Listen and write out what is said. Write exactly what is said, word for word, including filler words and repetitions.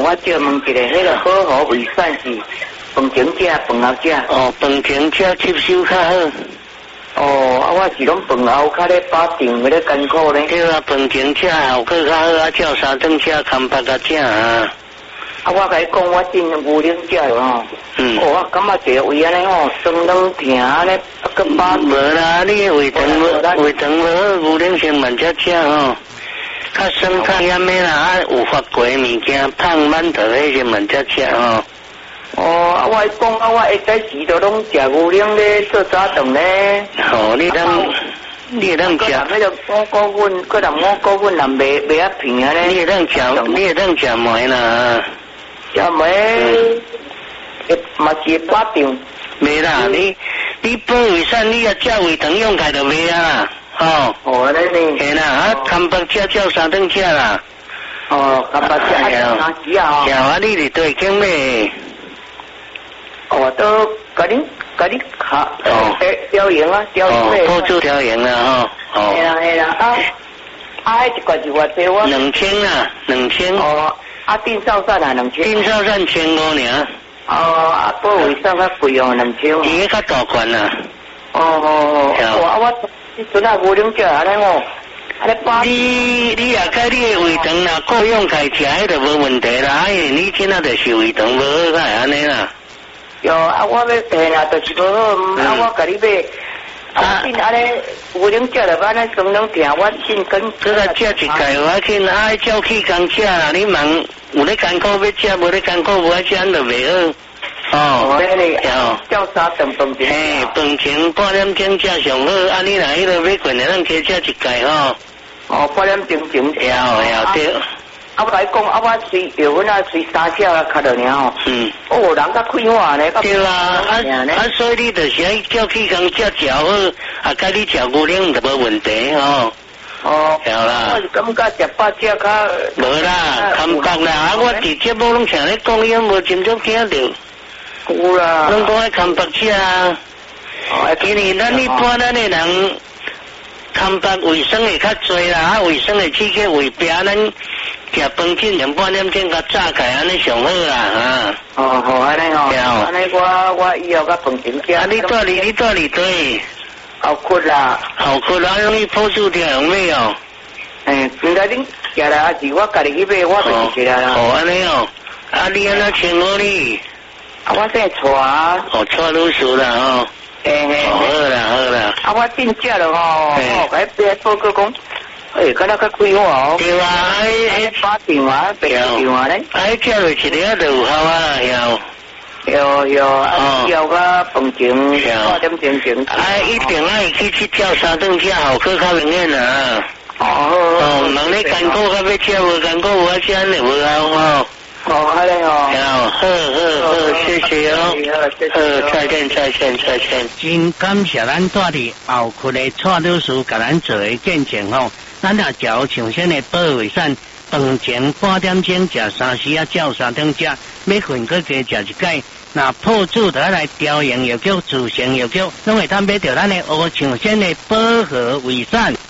我借问一下，迄个保护卫生是饭前食、饭后食？ 哦，饭前食吸收较好。 哦，啊，我是拢饭后较咧保定迄个艰苦咧。 对啊，饭前食效果较好啊，照三顿食康巴甲食啊。 啊，我甲你讲，我进牛奶食了吼。嗯。哦，我感觉一个胃安尼吼，酸软疼安尼，啊个饱。 无啦，你胃肠无胃肠无好，牛奶先慢只食吼。较酸较咸的啦，啊有发过的物件，胖馒头迄些慢只食吼。 哦，啊，我讲啊，我一开始都拢食牛奶咧做早顿咧。 哦，你当你当食。 迄个五谷粉，搁淡五谷粉也卖卖啊片啊咧。 你当食，你当食糜啦。 食糜，嘛是八张。 袂啦，你你保胃散，你啊食胃肠用开就袂啊。哦。 哦，安尼呢。 嘿啦，啊，康巴食照三顿食啦。 哦，康巴食啊，哪时啊？ 有啊，你伫对经咩？ 哦，都甲你甲你卡哦，调营啊，调营哦，辅助调营啊，吼。哦。 嘿啦嘿啦，啊啊，一罐是偌济我？ 两千啊，两千。 哦，啊，定少散啊，两千。 定少散千五尔。 哦，啊，保卫散较贵哦，两千。 伊迄较大罐啊。 哦哦哦，啊我迄阵啊牛奶食安尼哦。 你你也该你的胃肠啦，够用开食，迄就无问题啦。哎，你今仔就是胃肠无好，才安尼啦。 有啊，我要嘿啦，就是无好，啊，我甲你买。啊，进安尼牛奶食了，安尼酸软疼，我进跟。 这个食一盖，我紧爱照起工食啦。你忙有咧艰苦要食，无咧艰苦无爱食，咱就袂好。哦， 有照三顿饭前。 嘿，饭前半点钟食上好，啊，你若迄个要困的，咱加食一盖吼。 哦，半点钟前。 有有对。 啊，我来讲，啊，我随药粉啊，随三小啊，卡落尔吼。嗯。哦，人较快活呢。 对啦，啊啊，所以你就是爱照起工食食好，啊，甲你食牛奶就无问题吼。 哦。 有啦。 我是感觉食饱食较。 无啦，康巴啦，啊，我伫节目拢听咧讲，伊无真正听到。 有啦。 拢讲爱康巴食啊。哦，因为咱一般咱的人。康巴卫生会较侪啦，啊卫生的刺激胃壁，咱食饭进两半点钟甲炸开，安尼上好啦，啊。 哦，好安尼吼。安尼我我以后甲饭前食。 啊，你住哩你住哩对。 后窟啦。 后窟啦，用你辅助调用咩哦？ 诶，应该恁食啦，还是我家己去买，我就食啦。 哦，安尼哦。啊，你安怎称呼你？ 啊，我姓蔡。 哦，蔡女士啦，吼。 嘿嘿， 好啦好啦， 啊我进食了吼，哦，甲别报告讲，诶，敢若较快活哦。对啊，迄迄八张啊，八张啊咧。 啊，迄食落一日就有效啊， 有。有有，啊，以后甲饭前八点钟前。 啊，一定爱去去照三顿食，效果较明显啊。哦哦，人咧艰苦较要食，无艰苦无爱食，安尼无效哦。 哦，好嘞哦。 好，好好好，谢谢哦。好，再见再见再见。真感谢咱带伫后区的蔡律师甲咱做的见证吼，咱也照像先的保卫散，饭前半点钟食三时啊，照三顿食，要困搁加食一盖。那破煮得来调营药局、自成药局，拢会当买到咱的乌象先的保和卫散。